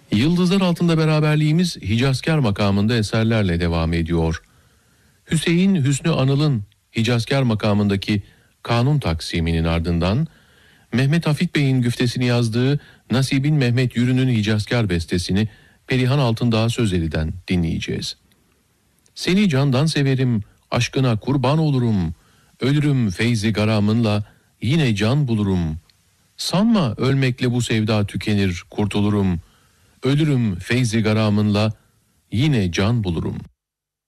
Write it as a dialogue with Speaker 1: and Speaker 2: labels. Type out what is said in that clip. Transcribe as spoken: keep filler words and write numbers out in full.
Speaker 1: Yıldızlar altında beraberliğimiz Hicazkar makamında eserlerle devam ediyor. Hüseyin Hüsnü Anıl'ın Hicazkar makamındaki kanun taksiminin ardından Mehmet Hafit Bey'in güftesini yazdığı Nasibin Mehmet Yürü'nün Hicazkar bestesini Perihan Altındağ Sözeli'den dinleyeceğiz. Seni candan severim, aşkına kurban olurum, ölürüm feyzi garamınla, yine can bulurum. Sanma ölmekle bu sevda tükenir, kurtulurum, ölürüm feyzi garamınla, yine can bulurum.''